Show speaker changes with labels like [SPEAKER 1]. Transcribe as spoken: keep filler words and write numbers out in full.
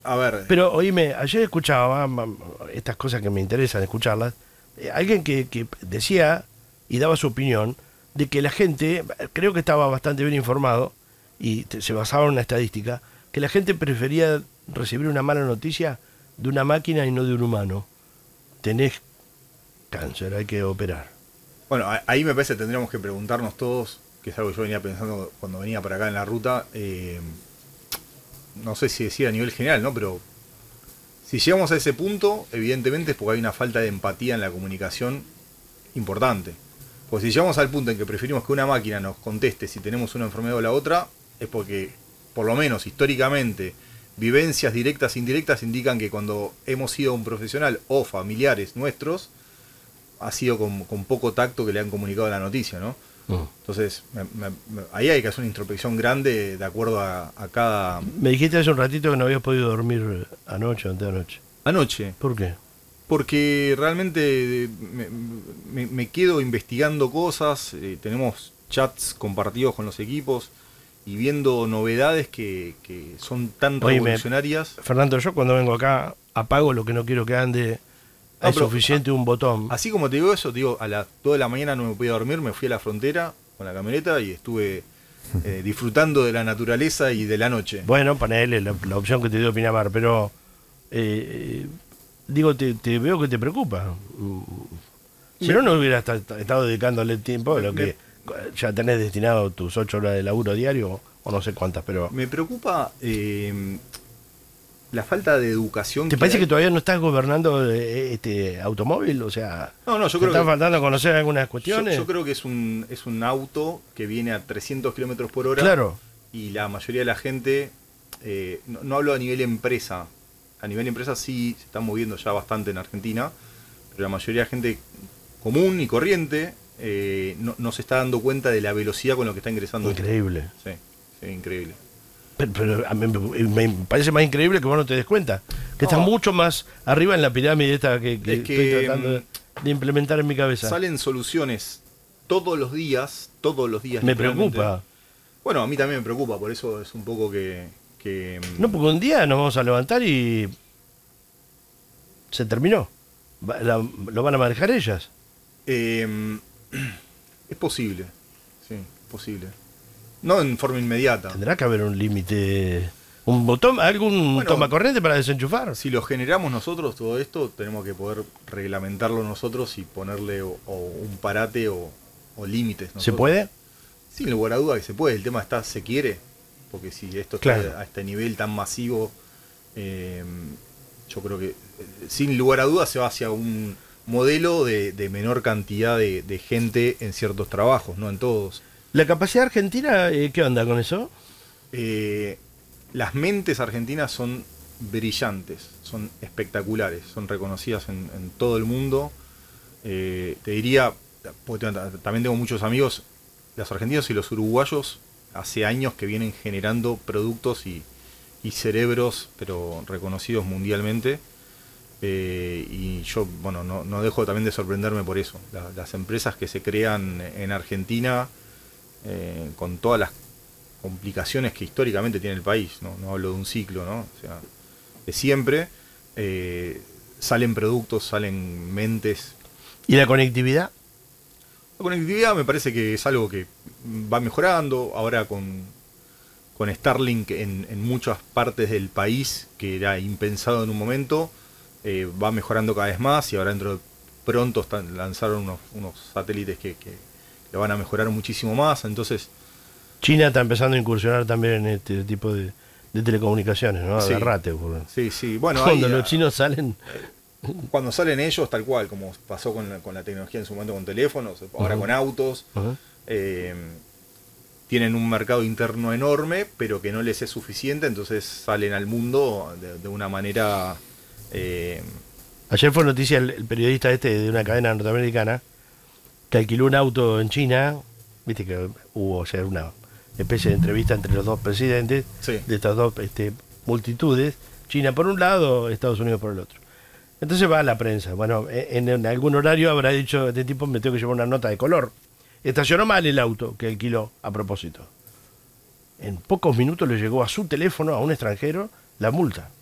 [SPEAKER 1] A ver,
[SPEAKER 2] Pero oíme, ayer escuchaba mam, estas cosas que me interesan escucharlas, eh, alguien que, que decía y daba su opinión de que la gente, creo que estaba bastante bien informado y te- se basaba en una estadística, que la gente prefería recibir una mala noticia de una máquina y no de un humano. Tenés cáncer, hay que operar.
[SPEAKER 1] bueno, a- ahí me parece que tendríamos que preguntarnos todos, que es algo que yo venía pensando cuando venía para acá en la ruta, eh, no sé si decir a nivel general, ¿no? Pero si llegamos a ese punto, evidentemente es porque hay una falta de empatía en la comunicación importante. Pues si llegamos al punto en que preferimos que una máquina nos conteste si tenemos una enfermedad o la otra, es porque, por lo menos históricamente, vivencias directas e indirectas indican que cuando hemos sido un profesional o familiares nuestros, ha sido con, con poco tacto que le han comunicado la noticia, ¿no?
[SPEAKER 2] Mm.
[SPEAKER 1] Entonces, me- me- me- ahí hay que hacer una introspección grande de acuerdo a, a cada...
[SPEAKER 2] Me dijiste hace un ratito que no habías podido dormir anoche o anteanoche.
[SPEAKER 1] Anoche,
[SPEAKER 2] ¿Por qué?
[SPEAKER 1] porque realmente me, me- me quedo investigando cosas, eh, tenemos chats compartidos con los equipos y viendo novedades que, que son tan
[SPEAKER 2] Oíme,
[SPEAKER 1] revolucionarias.
[SPEAKER 2] Fernando, yo cuando vengo acá apago lo que no quiero que ande.
[SPEAKER 1] No,
[SPEAKER 2] Es
[SPEAKER 1] pero,
[SPEAKER 2] suficiente un botón.
[SPEAKER 1] Así como te digo eso, te digo, a las dos de la mañana no me podía dormir, me fui a la frontera con la camioneta y estuve eh, disfrutando de la naturaleza y de la noche.
[SPEAKER 2] Bueno, ponele la, la opción que te dio Pinamar, pero eh, eh, digo, te, te veo que te preocupa. Mm, Si
[SPEAKER 1] Me-
[SPEAKER 2] no, no hubieras esta- estado dedicándole el tiempo a lo
[SPEAKER 1] Me-
[SPEAKER 2] que ya tenés destinado tus ocho horas de laburo diario, o no sé cuántas, pero...
[SPEAKER 1] Me preocupa eh, la falta de educación.
[SPEAKER 2] ¿Te parece
[SPEAKER 1] hay.
[SPEAKER 2] que todavía no estás gobernando eh, este automóvil? O sea,
[SPEAKER 1] No, no, yo
[SPEAKER 2] ¿te
[SPEAKER 1] creo
[SPEAKER 2] está
[SPEAKER 1] que...
[SPEAKER 2] faltando conocer algunas
[SPEAKER 1] Yo,
[SPEAKER 2] cuestiones?
[SPEAKER 1] yo creo que es un, es un auto que viene a trescientos kilómetros por hora.
[SPEAKER 2] Claro.
[SPEAKER 1] Y la mayoría de la gente, eh, no, no hablo a nivel empresa, a nivel empresa sí se están moviendo ya bastante en Argentina, pero la mayoría de gente común y corriente eh, no, no se está dando cuenta de la velocidad con la que está ingresando.
[SPEAKER 2] Increíble.
[SPEAKER 1] Sí, sí, increíble.
[SPEAKER 2] Pero, pero a mí me, me parece más increíble que vos no te des cuenta. Que estás
[SPEAKER 1] No.
[SPEAKER 2] mucho más arriba en la pirámide esta que, que
[SPEAKER 1] Es que,
[SPEAKER 2] estoy tratando de, de implementar en mi cabeza.
[SPEAKER 1] Salen soluciones todos los días, todos los días.
[SPEAKER 2] Me
[SPEAKER 1] literalmente.
[SPEAKER 2] preocupa.
[SPEAKER 1] Bueno, a mí también me preocupa, por eso es un poco que... que
[SPEAKER 2] No, porque un día nos vamos a levantar y se terminó. Va- la- lo van a manejar ellas.
[SPEAKER 1] Eh, es posible, sí, es posible. No en forma inmediata.
[SPEAKER 2] Tendrá que haber un límite, un botón, algún
[SPEAKER 1] Bueno,
[SPEAKER 2] toma corriente para desenchufar.
[SPEAKER 1] Si lo generamos nosotros todo esto, tenemos que poder reglamentarlo nosotros y ponerle o, o un parate o, o límites.
[SPEAKER 2] ¿Se
[SPEAKER 1] nosotros.
[SPEAKER 2] puede?
[SPEAKER 1] Sin lugar a duda que se puede. El tema está, se quiere, porque si esto está
[SPEAKER 2] Claro.
[SPEAKER 1] a este nivel tan masivo, eh, yo creo que eh, sin lugar a dudas se va hacia un modelo de, de menor cantidad de, de gente en ciertos trabajos, no en todos.
[SPEAKER 2] ¿La capacidad argentina, eh, qué onda con eso?
[SPEAKER 1] Eh, las mentes argentinas son brillantes, son espectaculares, son reconocidas en, en todo el mundo. Eh, te diría, porque tengo- también tengo muchos amigos, los argentinos y los uruguayos hace años que vienen generando productos y, y cerebros, pero reconocidos mundialmente. Eh, y yo, bueno, no, no dejo también de sorprenderme por eso. La- las empresas que se crean en Argentina, eh, con todas las complicaciones que históricamente tiene el país, no, no hablo de un ciclo, ¿no? O sea, de siempre, eh, salen productos, salen mentes.
[SPEAKER 2] ¿Y la conectividad?
[SPEAKER 1] La conectividad me parece que es algo que va mejorando, ahora con, con Starlink en, en muchas partes del país, que era impensado en un momento, eh, va mejorando cada vez más y ahora dentro de pronto están, lanzaron unos, unos satélites que, que lo van a mejorar muchísimo más, entonces...
[SPEAKER 2] China está empezando a incursionar también en este tipo de, de telecomunicaciones, ¿no?
[SPEAKER 1] Sí.
[SPEAKER 2] Agarrate, porque
[SPEAKER 1] Sí, sí, bueno,
[SPEAKER 2] cuando
[SPEAKER 1] ahí,
[SPEAKER 2] los chinos salen...
[SPEAKER 1] cuando salen ellos, tal cual, como pasó con la, con la tecnología en su momento con teléfonos, ahora
[SPEAKER 2] Ujú.
[SPEAKER 1] con autos,
[SPEAKER 2] Ajá.
[SPEAKER 1] eh, tienen un mercado interno enorme, pero que no les es suficiente, entonces salen al mundo de, de una manera... eh,
[SPEAKER 2] Ayer fue noticia el, el periodista este de una cadena norteamericana que alquiló un auto en China, viste que hubo ayer una especie de entrevista entre los dos presidentes
[SPEAKER 1] sí,
[SPEAKER 2] de estas dos este, multitudes, China por un lado, Estados Unidos por el otro. Entonces va a la prensa. Bueno, en, en algún horario habrá dicho, este tipo me tengo que llevar una nota de color. Estacionó mal el auto que alquiló a propósito. En pocos minutos le llegó a su teléfono, a un extranjero, la multa.